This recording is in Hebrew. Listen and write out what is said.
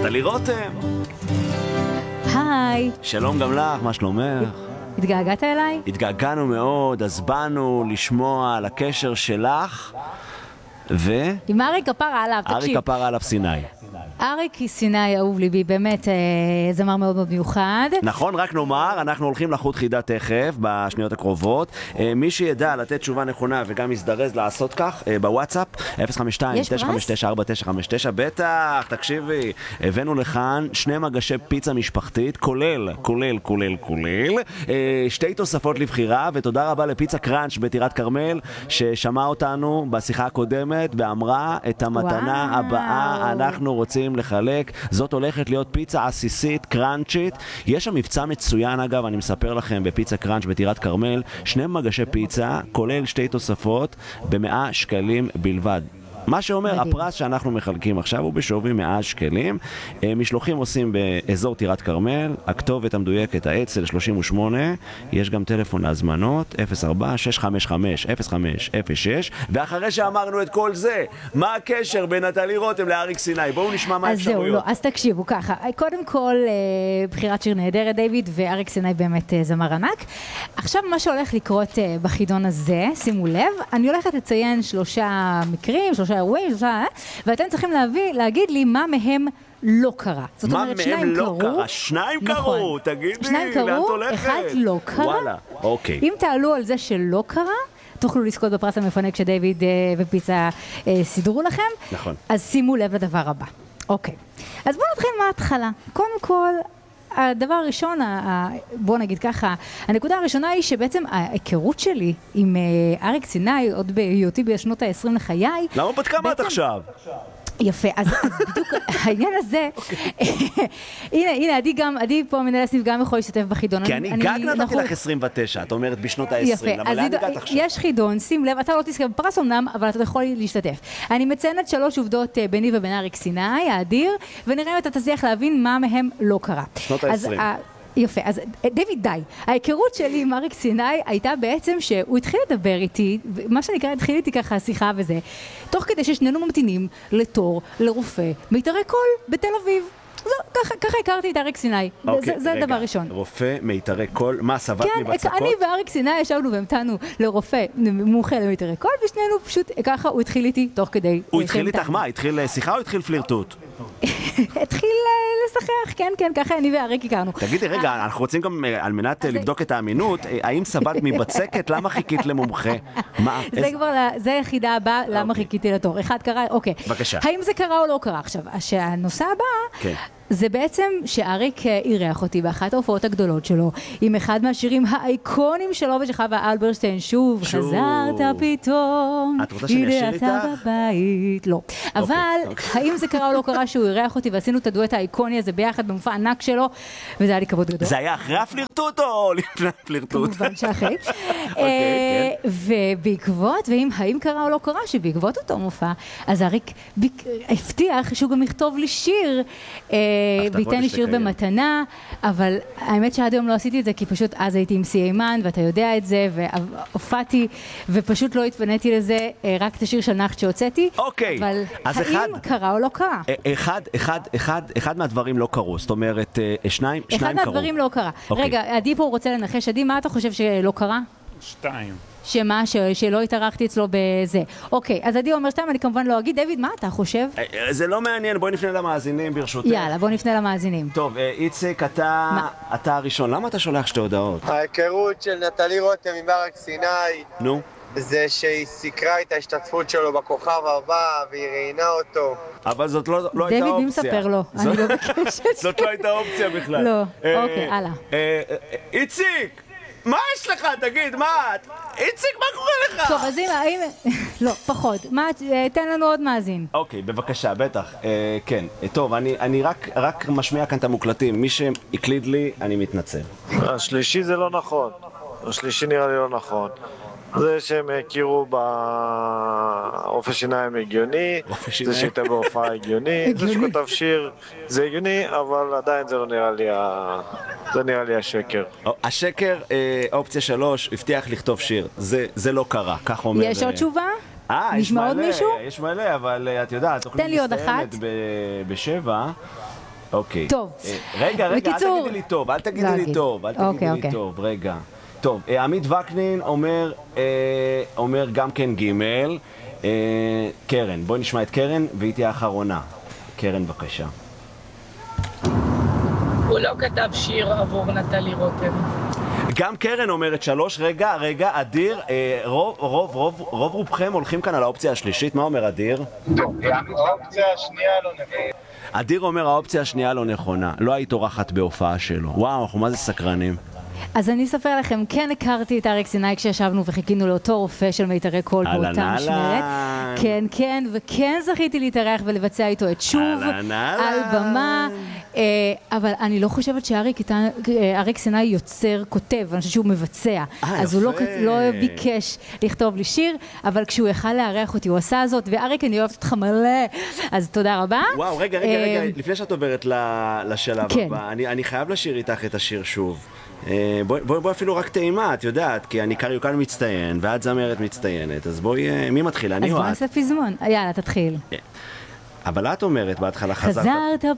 נטלי רותם. היי. שלום גם לך, מה שלומך? התגעגעת אליי? התגעגענו מאוד, אז באנו לשמוע על הקשר שלך עם אריק כפרה עליו, תקשיב. אריק כפרה עליו סיני. אריק סיני אהוב ליבי, באמת זמר מאוד מאוד מיוחד. נכון, רק נאמר, אנחנו הולכים לחוט חידה תכף, בשניות הקרובות. מי שידע לתת תשובה נכונה וגם יזדרז לעשות כך, בוואטסאפ, 052-959-4959, בטח, תקשיבי, הבאנו לכאן 2 מגשי פיצה משפחתית, כולל, שתי תוספות לבחירה, ותודה רבה לפיצה קראנץ' בטירת כרמל, ששמע אותנו בשיחה הקודמת, ואמרה את המתנה הבאה אנחנו רוצים לחלק. זאת הולכת להיות פיצה עסיסית, קראנצ'ית. יש שם מבצע מצוין אגב, אני מספר לכם, בפיצה קראנץ' בטירת כרמל, 2 מגשי פיצה, כולל 2 תוספות, ב100 שקלים בלבד. מה שאומר, הפרס שאנחנו מחלקים עכשיו הוא בשווי 100 שקלים. משלוחים עושים באזור טירת כרמל, הכתובת המדויקת, האצ"ל 38, יש גם טלפון להזמנות, 04-655-0506, ואחרי שאמרנו את כל זה, מה הקשר בין נטלי רותם לאריק סיני? בואו נשמע מה האפשרויות. אז זהו, אז תקשיבו ככה, קודם כל, בחירת שיר נהדרת, דיוויד, ואריק סיני באמת זמר ענק. עכשיו מה שהולך לקרות בחידון הזה, שימו לב, אני הולכת לציין 3 מקרים, 3 אירועים, ואתם צריכים להגיד לי מה מהם לא קרה. זאת אומרת, 2 קרו. 2 קרו, תגידי, 2 קרו, 1 לא קרה. וואלה, אוקיי. אם תעלו על זה שלא קרה, תוכלו לזכות בפרס המפנק שדיוויד ופיצה סידרו לכם. נכון. אז שימו לב לדבר הבא. אוקיי. אז בואו נתחיל מההתחלה. קודם כל, הדבר הראשון, בוא נגיד ככה, הנקודה הראשונה היא שבעצם ההיכרות שלי עם אריק סיני, עוד בהיותי בשנות ה-20 לחיי. למה בת כמה את עכשיו? יפה, אז בדיוק העניין הזה, הנה, עדי פה מנהל הסניף גם יכול להשתתף בחידון. כי אני גג נתתי לך 29, את אומרת בשנות ה-20, למה לאן הגעת עכשיו? יש חידון, שים לב, אתה לא תזכה בפרס אמנם, אבל אתה יכול להשתתף. אני מציינת 3 עובדות ביני ובין אריק סיני, האדיר, ונראה אם אתה תצליח להבין מה מהם לא קרה. שנות ה-20. יפה, אז דיוויד, די. ההיכרות שלי עם אריק סיני הייתה בעצם שהוא התחיל לדבר איתי, מה שנקרא, התחיל איתי ככה שיחה וזה, תוך כדי ששנינו ממתינים לתור, לרופא, מיתרי קול בתל אביב. ככה הכרתי את אריק סיני, זה דבר ראשון. רופא מיתרי קול, מה, סבלת מבצקות? כן, אני ואריק סיני ישבנו והמתנו לרופא מומחה למיתרי קול, ושנינו פשוט ככה הוא התחיל איתי תוך כדי. הוא התחיל איתך מה? התחיל שיחה או התחיל פלירטוט? התחיל לשחח, כן, ככה אני ואריק הכרנו. תגידי, רגע, אנחנו רוצים גם על מנת לבדוק את האמינות, האם סבלת מבצקת? למה חיכית למומחה? זה היחידה הבאה, למה חיכיתי לתור. אחד קרה, אוקיי. בבקשה. האם זה קרה או לא קרה? עכשיו, הנושא הבא, זה בעצם שאריק אירח אותי באחת ההופעות הגדולות שלו, עם אחד מהשירים האיקונים שלו ושחווה אלברשטיין, שוב חזרת פתאום. את רוצה שאני אשיר איתך? בבית. לא. אבל האם זה קרה או לא קרה שהוא אירח אותי ועשינו את הדואט האיקוני הזה ביחד במופע ענק שלו, וזה היה לי כבוד גדול. זה היה אחרי הפלירטוט או לפני הפלירטוט? כמובן שאחרי. ובעקבות, האם קרה או לא קרה, שבעקבות אותו מופע, אז אריק הבטיח שהוא גם יכתוב לי שיר, וייתן לי שיר במתנה, אבל האמת שעד היום לא עשיתי את זה, כי פשוט אז הייתי עם סיימן, ואתה יודע את זה, והופעתי, ופשוט לא התפניתי לזה, רק את השיר של נחת שהוצאתי. אוקיי. אבל האם קרה או לא קרה? אחד מהדברים לא קרו, זאת אומרת, 2 קרו. אחד מהדברים לא קרה. רגע, עדי פה רוצה לנחש. עדי, מה אתה חושב שלא קרה? 2. שמה, שלא התארחתי אצלו בזה. אוקיי, אז עדי אומר 2, אני כמובן לא אגיד. דיוויד, מה אתה חושב? זה לא מעניין, בואי נפנה למאזינים ברשותך. יאללה, בוא נפנה למאזינים. טוב, איציק, אתה הראשון. למה אתה שולח 2 הודעות? ההיכרות של נטלי רותם עם אריק סיני, נו? זה שהיא סיקרה את ההשתתפות שלו בכוכב הבא והיא ראיינה אותו. אבל זאת לא הייתה אופציה. דיוויד, מי מספר לו? אני לא בקשת. זאת לא הייתה אופציה בכלל. לא, אוקיי, הלאה. איציק! מה יש לך? תגיד, מה? איציק, מה קורה לך? טוב, אז האם... לא, פחות. תן לנו עוד מאזין. אוקיי, בבקשה, בטח. כן. טוב, אני רק משמיע כאן את המוקלטים. מי שהקליד לי, אני מתנצל. השלישי זה לא נכון. השלישי נראה לי לא נכון. זה שהם הכירו באופן שיניים הגיוני, זה שהייתה בהופעה הגיוני, זה שכותב שיר זה הגיוני, אבל עדיין זה לא נראה לי השקר. השקר, אופציה 3, הבטיח לכתוב שיר. זה לא קרה, כך אומר. יש עוד תשובה? נשמע עוד מישהו? יש מלא, אבל את יודעת, תן לי עוד אחת. ב7. אוקיי. טוב. רגע, אל בקיצור, תגידי לי טוב, אל תגידי לי טוב, רגע. טוב, עמית וקנין אומר גם כן ג' קרן, בואי נשמע את קרן, והיא תהיה האחרונה. קרן, בבקשה. הוא לא כתב שיר עבור נטלי רותם. גם קרן אומרת 3, רגע, אדיר, רוב רובכם הולכים כאן על האופציה השלישית, מה אומר אדיר? האופציה השנייה לא נכונה. אדיר אומר האופציה השנייה לא נכונה, לא היית אורחת בהופעה שלו. וואו, אנחנו מה זה סקרנים. אז אני אספר לכם, כן הכרתי את אריק סיני כשישבנו וחיכינו לאותו רופא של מיתרי קול באותה משמרת. כן, וכן זכיתי להתארח ולבצע איתו את שוב על במה. אבל אני לא חושבת שאריק סיני יוצר כותב, אני חושבת שהוא מבצע. אז הוא לא ביקש לכתוב לי שיר, אבל כשהוא יכל לארח אותי הוא עשה זאת, ואריק אני אוהבת אותך מלא, אז תודה רבה. וואו, רגע, לפני שאת עוברת לשלב הבא, אני חייב לשיר איתך את השיר שוב. בואי אפילו רק טעימה, את יודעת, כי אני קריוקן מצטיין, ואת זמרת מצטיינת, אז בואי, מי מתחיל? אני או את? אז בוא נעשה פזמון, יאללה, תתחיל. אבל את אומרת בהתחלה חזרת